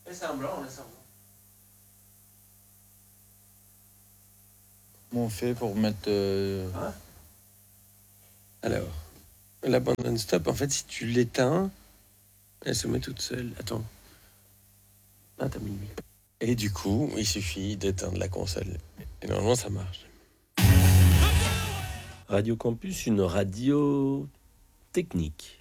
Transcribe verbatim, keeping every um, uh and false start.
Fais semblant, on laisse semblant. Comment on fait pour mettre... Euh... Hein? Alors, la bande non-stop, en fait, si tu l'éteins, elle se met toute seule. Attends. Ah, t'as mis. Et du coup, il suffit d'éteindre la console. Et normalement, ça marche. Radio Campus, une radio technique.